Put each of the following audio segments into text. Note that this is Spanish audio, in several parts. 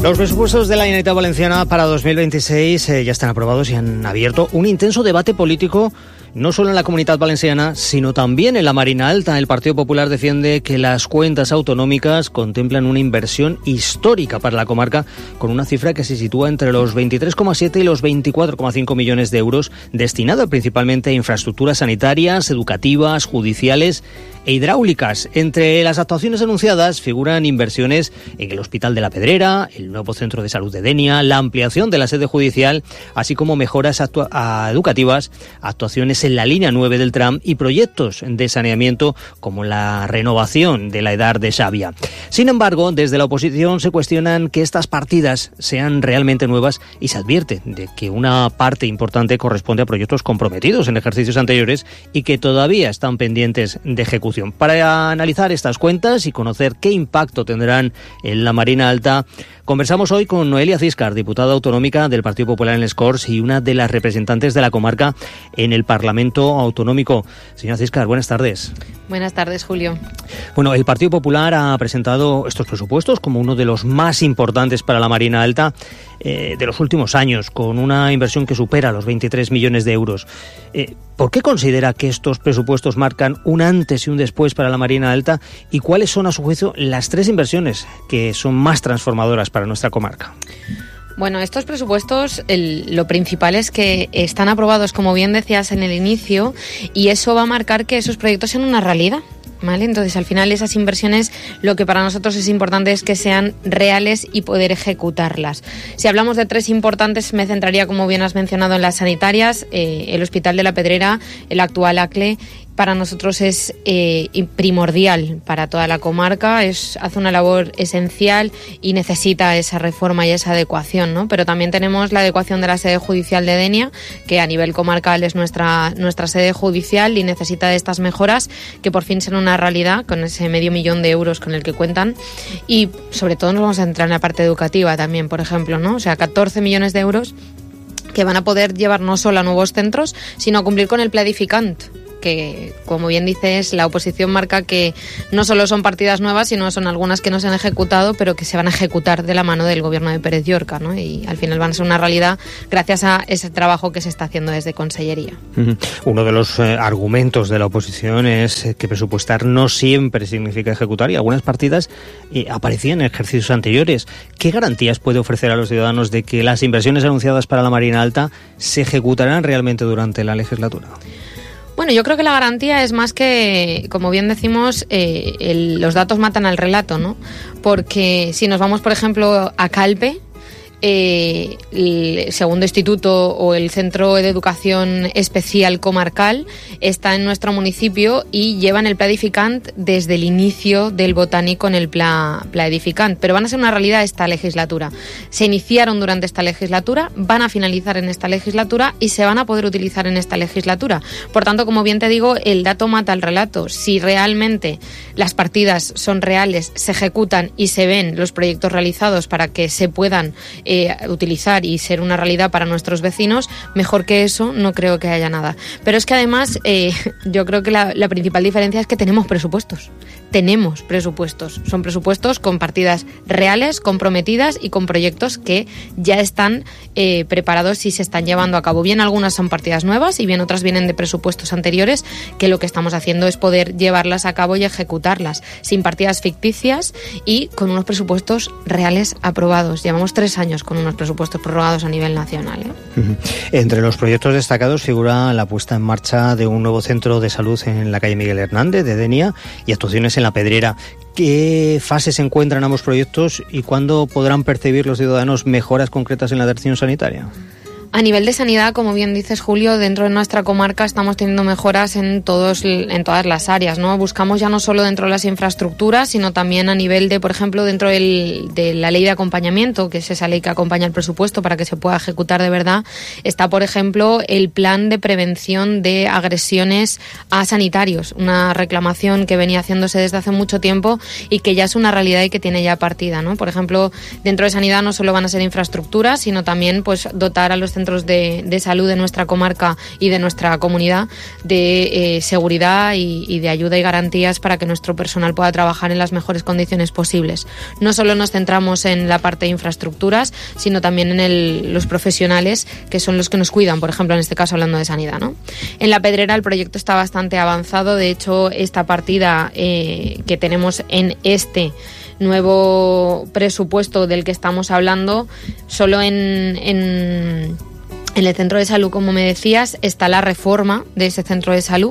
Los presupuestos de la Generalitat Valenciana para 2026 ya están aprobados y han abierto un intenso debate político no solo en la Comunitat Valenciana, sino también en la Marina Alta. El Partido Popular defiende que las cuentas autonómicas contemplan una inversión histórica para la comarca, con una cifra que se sitúa entre los 23,7 y los 24,5 millones de euros, destinada principalmente a infraestructuras sanitarias, educativas, judiciales e hidráulicas. Entre las actuaciones anunciadas figuran inversiones en el Hospital de la Pedrera, el nuevo Centro de Salud de Denia, la ampliación de la sede judicial, así como mejoras educativas, actuaciones en la línea 9 del tram y proyectos de saneamiento como la renovación de la Edar de Xàbia. Sin embargo, desde la oposición se cuestionan que estas partidas sean realmente nuevas y se advierte de que una parte importante corresponde a proyectos comprometidos en ejercicios anteriores y que todavía están pendientes de ejecución. Para analizar estas cuentas y conocer qué impacto tendrán en la Marina Alta, conversamos hoy con Noelia Ciscar, diputada autonómica del Partido Popular en les Corts y una de las representantes de la comarca en el Parlamento Autonómico. Señora Ciscar, buenas tardes. Buenas tardes, Julio. Bueno, el Partido Popular ha presentado estos presupuestos como uno de los más importantes para la Marina Alta de los últimos años, con una inversión que supera los 23 millones de euros. ¿Por qué considera que estos presupuestos marcan un antes y un después para la Marina Alta? ¿Y cuáles son, a su juicio, las tres inversiones que son más transformadoras para nuestra comarca? Bueno, estos presupuestos, lo principal es que están aprobados, como bien decías en el inicio, y eso va a marcar que esos proyectos sean una realidad, ¿vale? Entonces, al final, esas inversiones, lo que para nosotros es importante es que sean reales y poder ejecutarlas. Si hablamos de tres importantes, me centraría, como bien has mencionado, en las sanitarias, el Hospital de la Pedrera, el actual ACLE. Para nosotros es primordial para toda la comarca, hace una labor esencial y necesita esa reforma y esa adecuación, ¿no? Pero también tenemos la adecuación de la sede judicial de Denia, que a nivel comarcal es nuestra sede judicial y necesita de estas mejoras que por fin sean una realidad con ese 500.000 de euros con el que cuentan. Y sobre todo nos vamos a centrar en la parte educativa también, por ejemplo, ¿no? O sea, 14 millones de euros que van a poder llevar no solo a nuevos centros, sino a cumplir con el Pla Edificant, que, como bien dices, la oposición marca que no solo son partidas nuevas, sino son algunas que no se han ejecutado, pero que se van a ejecutar de la mano del gobierno de Pérez Llorca, ¿no? Y al final van a ser una realidad gracias a ese trabajo que se está haciendo desde Consellería. Uno de los argumentos de la oposición es que presupuestar no siempre significa ejecutar, y algunas partidas aparecían en ejercicios anteriores. ¿Qué garantías puede ofrecer a los ciudadanos de que las inversiones anunciadas para la Marina Alta se ejecutarán realmente durante la legislatura? Bueno, yo creo que la garantía es más que, como bien decimos, los datos matan al relato, ¿no? Porque si nos vamos, por ejemplo, a Calpe, el segundo instituto o el centro de educación especial comarcal está en nuestro municipio y llevan el Pla Edificant desde el inicio del botánico en el Pla Edificant, pero van a ser una realidad esta legislatura. Se iniciaron durante esta legislatura, van a finalizar en esta legislatura y se van a poder utilizar en esta legislatura. Por tanto, como bien te digo, el dato mata al relato. Si realmente las partidas son reales, se ejecutan y se ven los proyectos realizados para que se puedan utilizar y ser una realidad para nuestros vecinos, mejor que eso no creo que haya nada. Pero es que además yo creo que la principal diferencia es que tenemos presupuestos. Son presupuestos con partidas reales, comprometidas y con proyectos que ya están preparados y se están llevando a cabo. Bien, algunas son partidas nuevas y bien otras vienen de presupuestos anteriores, que lo que estamos haciendo es poder llevarlas a cabo y ejecutarlas sin partidas ficticias y con unos presupuestos reales aprobados. Llevamos 3 años con unos presupuestos prorrogados a nivel nacional, Entre los proyectos destacados figura la puesta en marcha de un nuevo centro de salud en la calle Miguel Hernández de Denia y actuaciones en la Pedrera. ¿Qué fase se encuentran ambos proyectos y cuándo podrán percibir los ciudadanos mejoras concretas en la atención sanitaria? A nivel de sanidad, como bien dices, Julio, dentro de nuestra comarca estamos teniendo mejoras en todas las áreas, ¿no? Buscamos ya no solo dentro de las infraestructuras, sino también a nivel de, por ejemplo, dentro de la ley de acompañamiento, que es esa ley que acompaña el presupuesto para que se pueda ejecutar de verdad. Está, por ejemplo, el plan de prevención de agresiones a sanitarios, una reclamación que venía haciéndose desde hace mucho tiempo y que ya es una realidad y que tiene ya partida, ¿no? Por ejemplo, dentro de sanidad no solo van a ser infraestructuras, sino también pues dotar a los centros centros de salud de nuestra comarca y de nuestra comunidad de seguridad y de ayuda y garantías para que nuestro personal pueda trabajar en las mejores condiciones posibles. No solo nos centramos en la parte de infraestructuras, sino también en los profesionales, que son los que nos cuidan, por ejemplo, en este caso hablando de sanidad, ¿no? En La Pedrera el proyecto está bastante avanzado. De hecho, esta partida que tenemos en este nuevo presupuesto del que estamos hablando, solo en el centro de salud, como me decías, está la reforma de ese centro de salud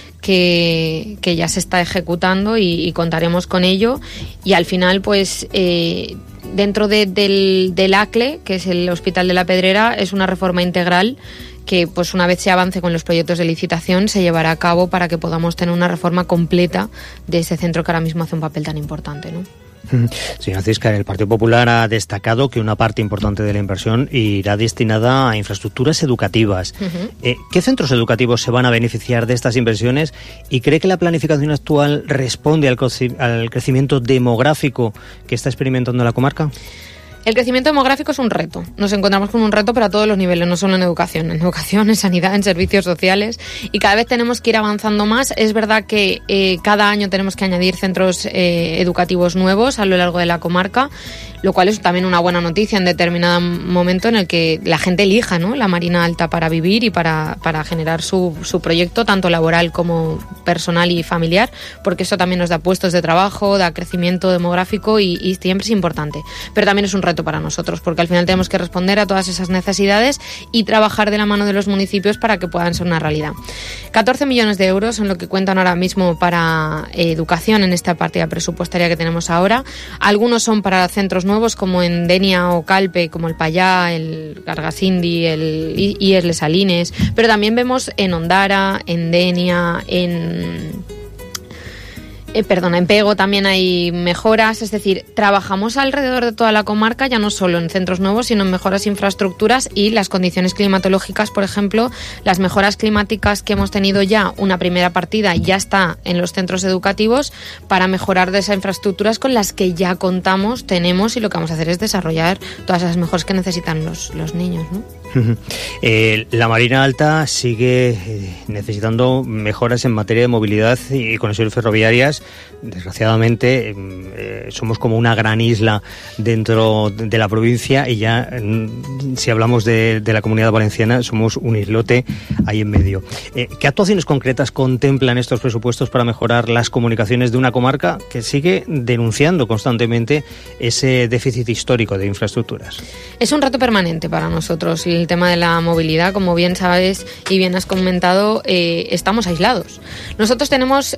que ya se está ejecutando y contaremos con ello. Y al final, pues dentro del ACLE, que es el Hospital de La Pedrera, es una reforma integral que, pues una vez se avance con los proyectos de licitación, se llevará a cabo para que podamos tener una reforma completa de ese centro que ahora mismo hace un papel tan importante, ¿no? Señora Ciscar, el Partido Popular ha destacado que una parte importante de la inversión irá destinada a infraestructuras educativas. ¿Qué centros educativos se van a beneficiar de estas inversiones? ¿Y cree que la planificación actual responde al crecimiento demográfico que está experimentando la comarca? El crecimiento demográfico es un reto. Nos encontramos con un reto para todos los niveles, no solo en educación, en sanidad, en servicios sociales, y cada vez tenemos que ir avanzando más. Es verdad que cada año tenemos que añadir centros educativos nuevos a lo largo de la comarca, lo cual es también una buena noticia en determinado momento en el que la gente elija, ¿no?, la Marina Alta para vivir y para generar su proyecto, tanto laboral como personal y familiar, porque eso también nos da puestos de trabajo, da crecimiento demográfico y siempre es importante. Pero también es un reto para nosotros, porque al final tenemos que responder a todas esas necesidades y trabajar de la mano de los municipios para que puedan ser una realidad. 14 millones de euros son lo que cuentan ahora mismo para educación en esta partida presupuestaria que tenemos ahora. Algunos son para centros nuevos como en Denia o Calpe, como el Payá, el Gargasindi, el IES Les Salines, pero también vemos en Ondara, en Denia, en Pego también hay mejoras, es decir, trabajamos alrededor de toda la comarca, ya no solo en centros nuevos, sino en mejoras infraestructuras y las condiciones climatológicas, por ejemplo, las mejoras climáticas que hemos tenido ya, una primera partida ya está en los centros educativos para mejorar de esas infraestructuras con las que ya contamos, tenemos, y lo que vamos a hacer es desarrollar todas esas mejoras que necesitan los niños, ¿no? La Marina Alta sigue necesitando mejoras en materia de movilidad y conexiones ferroviarias. Desgraciadamente somos como una gran isla dentro de la provincia y ya si hablamos de la Comunidad Valenciana somos un islote ahí en medio. ¿Qué actuaciones concretas contemplan estos presupuestos para mejorar las comunicaciones de una comarca que sigue denunciando constantemente ese déficit histórico de infraestructuras? Es un reto permanente para nosotros el tema de la movilidad. Como bien sabes y bien has comentado, estamos aislados. Nosotros tenemos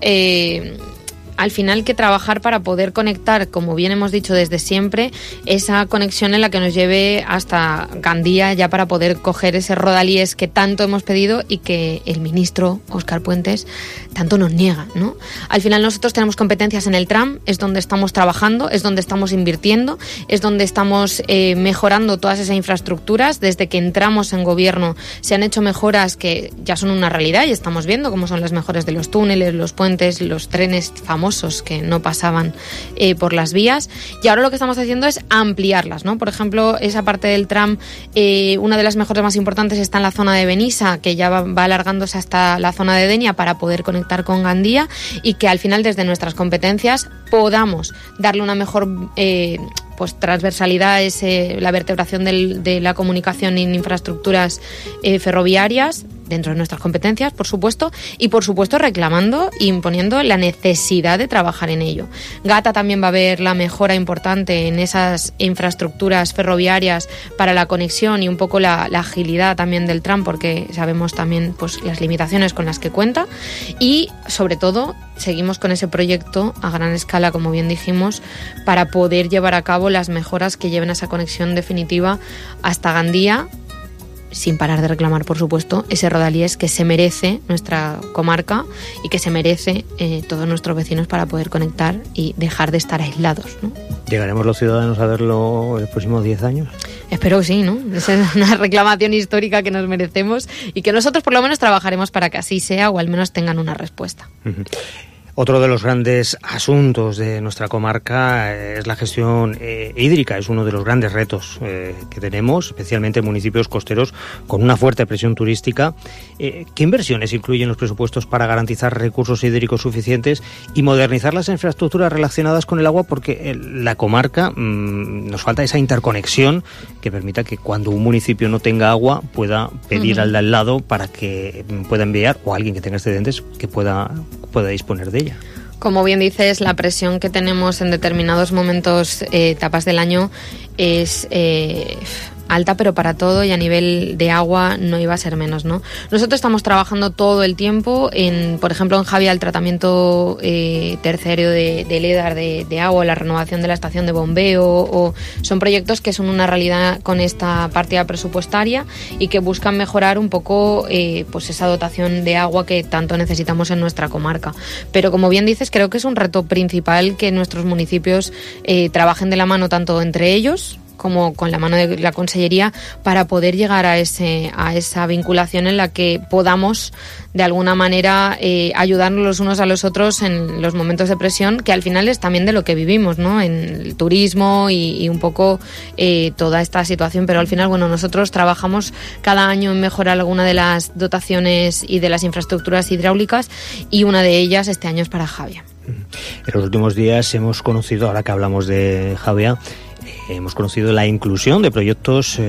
al final que trabajar para poder conectar, como bien hemos dicho desde siempre, esa conexión en la que nos lleve hasta Gandía, ya para poder coger ese Rodalies que tanto hemos pedido y que el ministro Óscar Puentes tanto nos niega, ¿no? Al final nosotros tenemos competencias en el tram, es donde estamos trabajando, es donde estamos invirtiendo, es donde estamos mejorando todas esas infraestructuras. Desde que entramos en gobierno se han hecho mejoras que ya son una realidad y estamos viendo cómo son las mejoras de los túneles, los puentes, los trenes famosos que no pasaban por las vías, y ahora lo que estamos haciendo es ampliarlas, ¿no? Por ejemplo, esa parte del tram, una de las mejoras más importantes está en la zona de Benissa, que ya va alargándose hasta la zona de Denia para poder conectar con Gandía, y que al final desde nuestras competencias podamos darle una mejor transversalidad, la vertebración de la comunicación en infraestructuras ferroviarias dentro de nuestras competencias, por supuesto, y por supuesto reclamando e imponiendo la necesidad de trabajar en ello. Gata también va a ver la mejora importante en esas infraestructuras ferroviarias para la conexión y un poco la agilidad también del tram, porque sabemos también pues las limitaciones con las que cuenta, y sobre todo seguimos con ese proyecto a gran escala, como bien dijimos, para poder llevar a cabo las mejoras que lleven a esa conexión definitiva hasta Gandía, sin parar de reclamar, por supuesto, ese Rodalies que se merece nuestra comarca y que se merece todos nuestros vecinos para poder conectar y dejar de estar aislados, ¿no? ¿Llegaremos los ciudadanos a verlo en los próximos 10 años? Espero que sí, ¿no? Esa es una reclamación histórica que nos merecemos y que nosotros por lo menos trabajaremos para que así sea, o al menos tengan una respuesta. Otro de los grandes asuntos de nuestra comarca es la gestión hídrica. Es uno de los grandes retos que tenemos, especialmente en municipios costeros con una fuerte presión turística. ¿Qué inversiones incluyen los presupuestos para garantizar recursos hídricos suficientes y modernizar las infraestructuras relacionadas con el agua? Porque la comarca nos falta esa interconexión que permita que cuando un municipio no tenga agua pueda pedir al de al lado para que pueda enviar, o alguien que tenga excedentes que pueda disponer de ella. Como bien dices, la presión que tenemos en determinados momentos, etapas del año, es alta, pero para todo, y a nivel de agua no iba a ser menos, ¿no? Nosotros estamos trabajando todo el tiempo por ejemplo, en Javia, el tratamiento terciario del EDAR de agua, la renovación de la estación de bombeo, o son proyectos que son una realidad con esta partida presupuestaria y que buscan mejorar un poco pues esa dotación de agua que tanto necesitamos en nuestra comarca. Pero como bien dices, creo que es un reto principal que nuestros municipios trabajen de la mano tanto entre ellos como con la mano de la Consellería para poder llegar a esa vinculación en la que podamos de alguna manera ayudarnos los unos a los otros en los momentos de presión, que al final es también de lo que vivimos, ¿no? En el turismo y un poco toda esta situación. Pero al final, bueno, nosotros trabajamos cada año en mejorar alguna de las dotaciones y de las infraestructuras hidráulicas, y una de ellas este año es para Javia. En los últimos días hemos conocido, ahora que hablamos de Javia, hemos conocido la inclusión de proyectos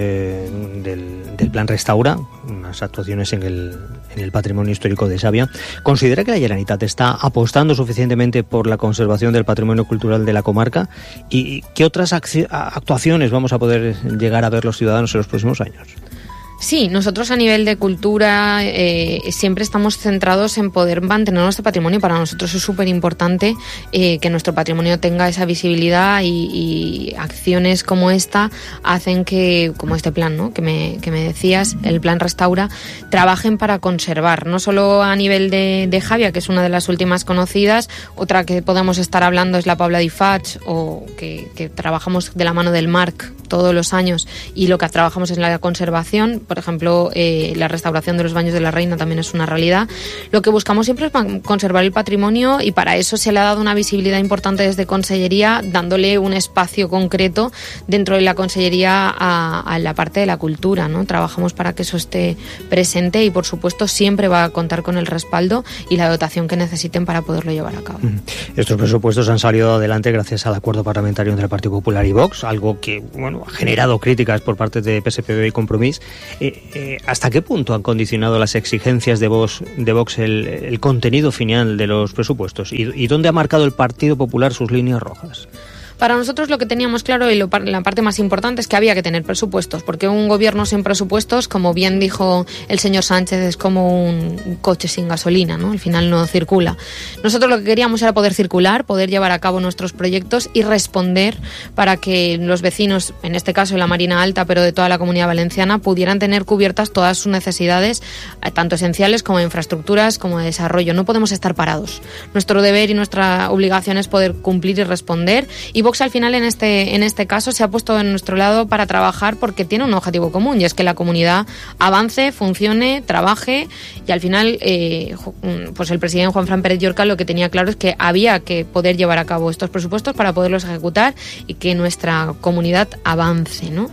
del Plan Restaura, unas actuaciones en el patrimonio histórico de Xàbia. ¿Considera que la Generalitat está apostando suficientemente por la conservación del patrimonio cultural de la comarca? ¿Y qué otras actuaciones vamos a poder llegar a ver los ciudadanos en los próximos años? Sí, nosotros a nivel de cultura siempre estamos centrados en poder mantener nuestro patrimonio. Para nosotros es súper importante que nuestro patrimonio tenga esa visibilidad, y acciones como esta hacen que, como este plan, ¿no?, que me decías, el Plan Restaura, trabajen para conservar, no solo a nivel de Javia, que es una de las últimas conocidas. Otra que podemos estar hablando es la Paula di Faig, o que trabajamos de la mano del MARC todos los años, y lo que trabajamos es la conservación. Por ejemplo, la restauración de los baños de la Reina también es una realidad. Lo que buscamos siempre es conservar el patrimonio, y para eso se le ha dado una visibilidad importante desde Consellería, dándole un espacio concreto dentro de la Consellería a la parte de la cultura, ¿no? Trabajamos para que eso esté presente, y por supuesto siempre va a contar con el respaldo y la dotación que necesiten para poderlo llevar a cabo. Estos presupuestos han salido adelante gracias al acuerdo parlamentario entre el Partido Popular y Vox, algo que, bueno, ha generado críticas por parte de PSPB y Compromís. ¿Hasta qué punto han condicionado las exigencias de Vox el contenido final de los presupuestos? ¿Y dónde ha marcado el Partido Popular sus líneas rojas? Para nosotros lo que teníamos claro, y la parte más importante, es que había que tener presupuestos, porque un gobierno sin presupuestos, como bien dijo el señor Sánchez, es como un coche sin gasolina, ¿no? Al final no circula. Nosotros lo que queríamos era poder circular, poder llevar a cabo nuestros proyectos y responder para que los vecinos, en este caso de la Marina Alta, pero de toda la Comunidad Valenciana, pudieran tener cubiertas todas sus necesidades, tanto esenciales como de infraestructuras, como de desarrollo. No podemos estar parados. Nuestro deber y nuestra obligación es poder cumplir y responder, y Vox al final en este caso se ha puesto en nuestro lado para trabajar, porque tiene un objetivo común, y es que la comunidad avance, funcione, trabaje, y al final pues el presidente Juanfran Pérez Llorca lo que tenía claro es que había que poder llevar a cabo estos presupuestos para poderlos ejecutar y que nuestra comunidad avance, ¿no?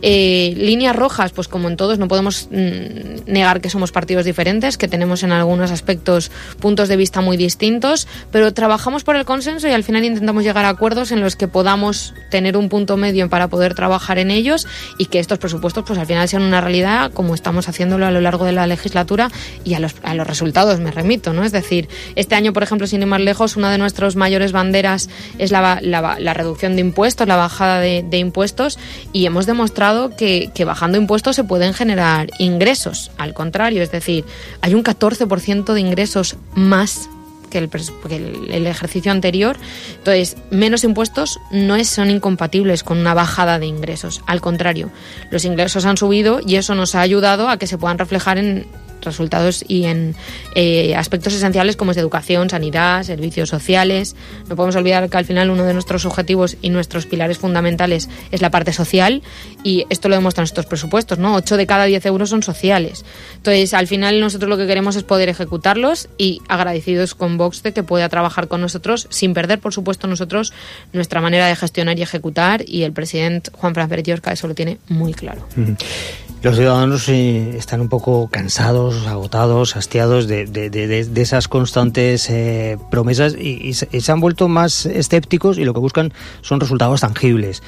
Líneas rojas, pues como en todos, no podemos negar que somos partidos diferentes, que tenemos en algunos aspectos puntos de vista muy distintos, pero trabajamos por el consenso y al final intentamos llegar a acuerdos en los que podamos tener un punto medio para poder trabajar en ellos, y que estos presupuestos pues al final sean una realidad, como estamos haciéndolo a lo largo de la legislatura, y a los resultados me remito, ¿no? Es decir, este año, por ejemplo, sin ir más lejos, una de nuestras mayores banderas es la reducción de impuestos, la bajada de impuestos, y hemos demostrado que bajando impuestos se pueden generar ingresos. Al contrario, es decir, hay un 14% de ingresos más que el ejercicio anterior. Entonces, menos impuestos no son incompatibles con una bajada de ingresos. Al contrario, los ingresos han subido, y eso nos ha ayudado a que se puedan reflejar en resultados y en aspectos esenciales como es de educación, sanidad, servicios sociales. No podemos olvidar que al final uno de nuestros objetivos y nuestros pilares fundamentales es la parte social, y esto lo demuestran estos presupuestos, ¿no? 8 de cada 10 euros son sociales. Entonces, al final nosotros lo que queremos es poder ejecutarlos, y agradecidos con Vox de que pueda trabajar con nosotros sin perder, por supuesto, nosotros nuestra manera de gestionar y ejecutar, y el presidente Juanfran Pérez-Llorca eso lo tiene muy claro. Los ciudadanos están un poco cansados, agotados, hastiados de esas constantes promesas y se han vuelto más escépticos, y lo que buscan son resultados tangibles.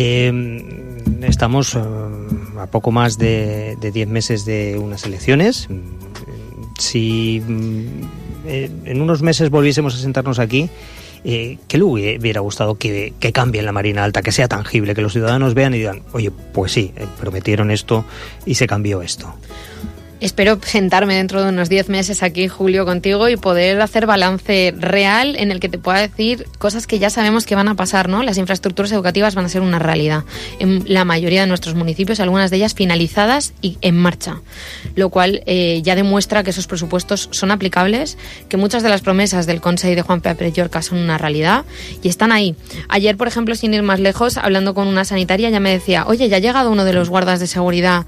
Estamos a poco más de 10 meses de unas elecciones. Si en unos meses volviésemos a sentarnos aquí, ¿qué le hubiera gustado que cambie en la Marina Alta, que sea tangible, que los ciudadanos vean y digan, oye, pues sí, prometieron esto y se cambió esto? Espero sentarme dentro de unos 10 meses aquí, Julio, contigo y poder hacer balance real en el que te pueda decir cosas que ya sabemos que van a pasar, ¿no? Las infraestructuras educativas van a ser una realidad en la mayoría de nuestros municipios, algunas de ellas finalizadas y en marcha, lo cual ya demuestra que esos presupuestos son aplicables, que muchas de las promesas del Consejo de Juanfran Pérez-Llorca son una realidad y están ahí. Ayer, por ejemplo, sin ir más lejos, hablando con una sanitaria, ya me decía, oye, ya ha llegado uno de los guardas de seguridad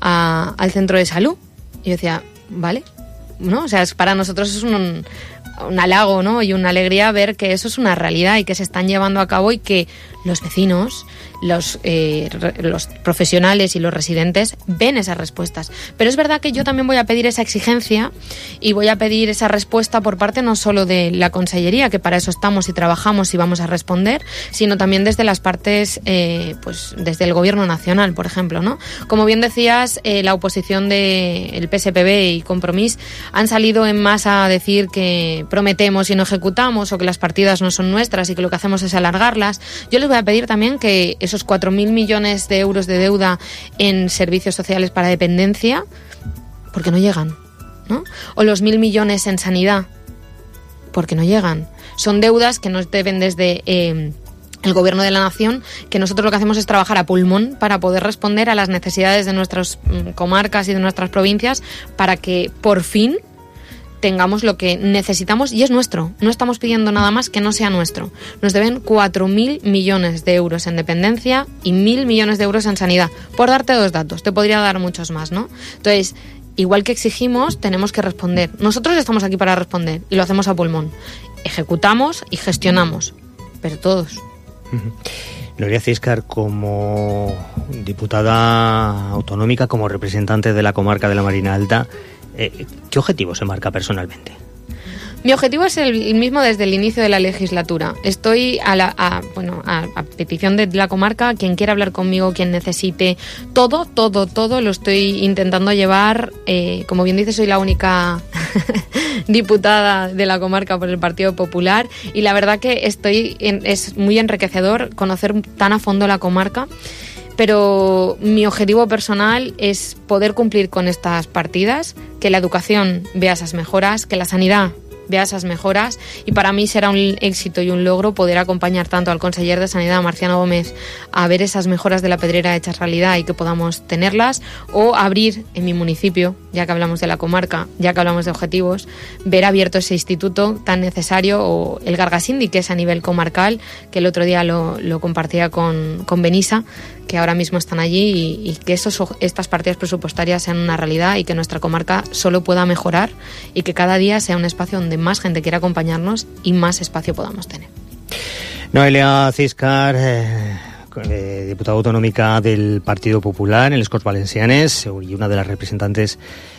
al centro de salud. Y yo decía, vale, ¿no? O sea, para nosotros es un halago, ¿no? Y una alegría ver que eso es una realidad y que se están llevando a cabo, y que los vecinos, los profesionales y los residentes ven esas respuestas. Pero es verdad que yo también voy a pedir esa exigencia y voy a pedir esa respuesta por parte no solo de la Consellería, que para eso estamos y trabajamos y vamos a responder, sino también desde las partes, pues desde el Gobierno Nacional, por ejemplo, ¿no? Como bien decías, la oposición del PSPB y Compromís han salido en masa a decir que prometemos y no ejecutamos, o que las partidas no son nuestras y que lo que hacemos es alargarlas. Yo les voy a pedir también que esos 4.000 millones de euros de deuda en servicios sociales para dependencia, porque no llegan, ¿no? O los 1.000 millones en sanidad, porque no llegan. Son deudas que nos deben desde el Gobierno de la Nación, que nosotros lo que hacemos es trabajar a pulmón para poder responder a las necesidades de nuestras comarcas y de nuestras provincias, para que por fin tengamos lo que necesitamos, y es nuestro. No estamos pidiendo nada más que no sea nuestro. Nos deben 4.000 millones de euros en dependencia y 1.000 millones de euros en sanidad. Por darte 2 datos, te podría dar muchos más, ¿no? Entonces, igual que exigimos, tenemos que responder. Nosotros estamos aquí para responder y lo hacemos a pulmón. Ejecutamos y gestionamos, pero todos. Gloria Ciscar, como diputada autonómica, como representante de la comarca de la Marina Alta, ¿qué objetivo se marca personalmente? Mi objetivo es el mismo desde el inicio de la legislatura. Estoy a petición de la comarca, quien quiera hablar conmigo, quien necesite, todo lo estoy intentando llevar. Como bien dices, soy la única diputada de la comarca por el Partido Popular, y la verdad que es muy enriquecedor conocer tan a fondo la comarca. Pero mi objetivo personal es poder cumplir con estas partidas, que la educación vea esas mejoras, que la sanidad vea esas mejoras, y para mí será un éxito y un logro poder acompañar tanto al conseller de Sanidad, Marciano Gómez, a ver esas mejoras de la Pedrera hechas realidad y que podamos tenerlas, o abrir en mi municipio, ya que hablamos de la comarca, ya que hablamos de objetivos, ver abierto ese instituto tan necesario, o el Gargasindi, que es a nivel comarcal, que el otro día lo compartía con Benissa, que ahora mismo están allí, y que estas partidas presupuestarias sean una realidad, y que nuestra comarca solo pueda mejorar, y que cada día sea un espacio donde más gente quiera acompañarnos y más espacio podamos tener. Noelia Ciscar, diputada autonómica del Partido Popular en les Corts Valencianes y una de las representantes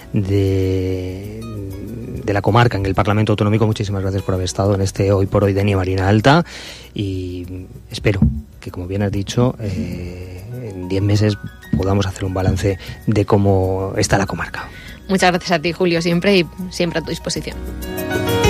de la comarca en el Parlamento Autonómico. Muchísimas gracias por haber estado en este Hoy por Hoy de Marina Alta, y espero que, como bien has dicho, en 10 meses podamos hacer un balance de cómo está la comarca. Muchas gracias a ti, Julio, siempre, y siempre a tu disposición.